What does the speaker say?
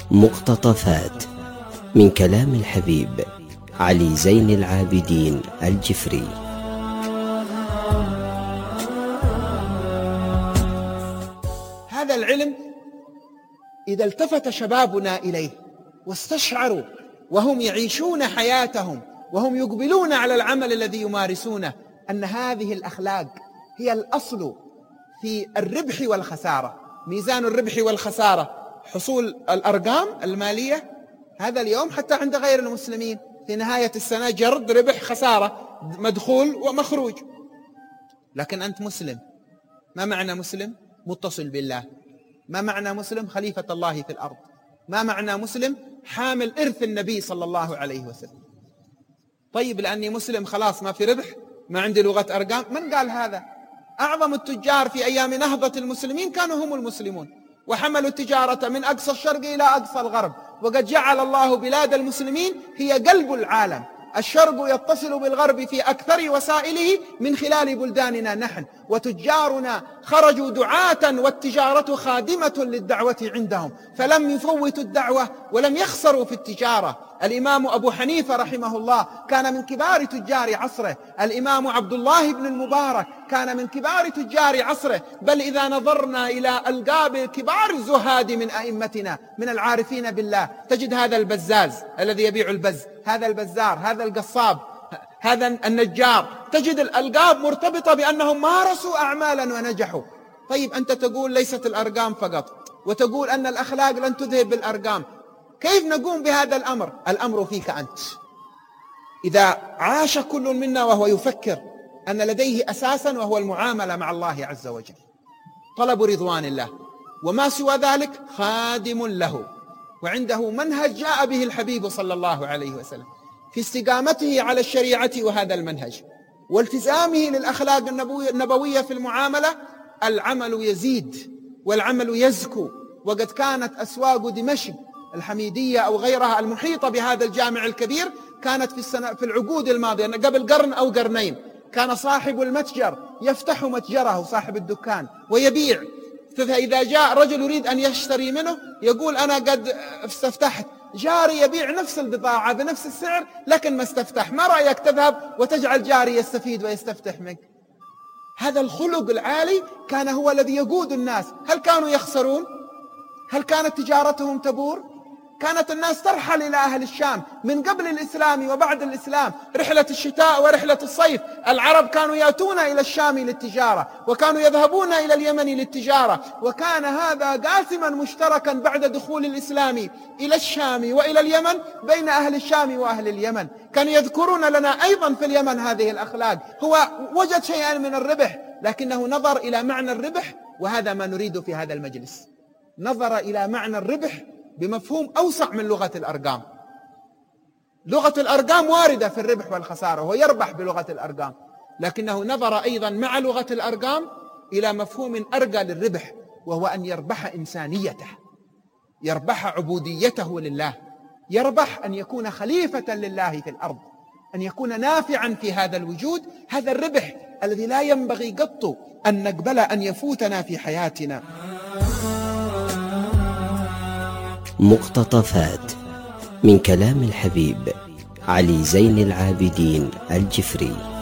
مقتطفات من كلام الحبيب علي زين العابدين الجفري. هذا العلم إذا التفت شبابنا إليه واستشعروا وهم يعيشون حياتهم وهم يقبلون على العمل الذي يمارسونه أن هذه الأخلاق هي الأصل في الربح والخسارة. ميزان الربح والخسارة حصول الأرقام المالية هذا اليوم حتى عند غير المسلمين في نهاية السنة جرد ربح خسارة مدخول ومخروج. لكن أنت مسلم. ما معنى مسلم؟ متصل بالله. ما معنى مسلم؟ خليفة الله في الأرض. ما معنى مسلم؟ حامل إرث النبي صلى الله عليه وسلم. طيب لأني مسلم خلاص ما في ربح، ما عندي لغة أرقام؟ من قال هذا؟ أعظم التجار في أيام نهضة المسلمين كانوا هم المسلمون، وحملوا التجارة من أقصى الشرق إلى أقصى الغرب، وقد جعل الله بلاد المسلمين هي قلب العالم. الشرق يتصل بالغرب في أكثر وسائله من خلال بلداننا نحن، وتجارنا خرجوا دعاة والتجارة خادمة للدعوة عندهم، فلم يفوتوا الدعوة ولم يخسروا في التجارة. الإمام أبو حنيفة رحمه الله كان من كبار تجار عصره، الإمام عبد الله بن المبارك كان من كبار تجار عصره، بل إذا نظرنا إلى ألقاب كبار الزهاد من أئمتنا من العارفين بالله تجد هذا البزاز الذي يبيع البز، هذا البزار، هذا القصاب، هذا النجار، تجد الألقاب مرتبطة بأنهم مارسوا أعمالا ونجحوا. طيب أنت تقول ليست الأرقام فقط، وتقول أن الأخلاق لن تذهب بالأرقام، كيف نقوم بهذا الأمر؟ الأمر فيك أنت. إذا عاش كل منا وهو يفكر أن لديه أساسا وهو المعاملة مع الله عز وجل، طلب رضوان الله، وما سوى ذلك خادم له، وعنده منهج جاء به الحبيب صلى الله عليه وسلم في استقامته على الشريعة وهذا المنهج والتزامه للأخلاق النبوية في المعاملة، العمل يزيد والعمل يزكو. وقد كانت أسواق دمشق الحميدية أو غيرها المحيطة بهذا الجامع الكبير كانت في العقود الماضية قبل قرن أو قرنين كان صاحب المتجر يفتح متجره، صاحب الدكان، ويبيع. إذا جاء رجل يريد أن يشتري منه يقول أنا قد استفتحت، جاري يبيع نفس البضاعة بنفس السعر لكن ما استفتح، ما رأيك تذهب وتجعل جاري يستفيد ويستفتح منك؟ هذا الخلق العالي كان هو الذي يقود الناس. هل كانوا يخسرون؟ هل كانت تجارتهم تبور؟ كانت الناس ترحل إلى أهل الشام من قبل الإسلام وبعد الإسلام، رحلة الشتاء ورحلة الصيف، العرب كانوا يأتون إلى الشام للتجارة، وكانوا يذهبون إلى اليمن للتجارة، وكان هذا قاسما مشتركا بعد دخول الإسلام إلى الشام وإلى اليمن بين أهل الشام وأهل اليمن. كانوا يذكرون لنا أيضا في اليمن هذه الأخلاق. هو وجد شيئا من الربح لكنه نظر إلى معنى الربح، وهذا ما نريد في هذا المجلس، نظر إلى معنى الربح بمفهوم أوسع من لغة الأرقام. لغة الأرقام واردة في الربح والخسارة، هو يربح بلغة الأرقام، لكنه نظر أيضا مع لغة الأرقام إلى مفهوم أرقى للربح، وهو أن يربح إنسانيته، يربح عبوديته لله، يربح أن يكون خليفة لله في الأرض، أن يكون نافعا في هذا الوجود. هذا الربح الذي لا ينبغي قط أن نقبل أن يفوتنا في حياتنا. مقتطفات من كلام الحبيب علي زين العابدين الجفري.